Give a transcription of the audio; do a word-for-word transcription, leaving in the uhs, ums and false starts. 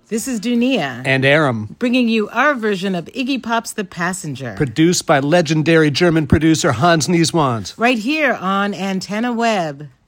This is Dunia. And Aram. Bringing you our version of Iggy Pop's The Passenger. Produced by legendary German producer Hans Nieswans. Right here on Antenna Web.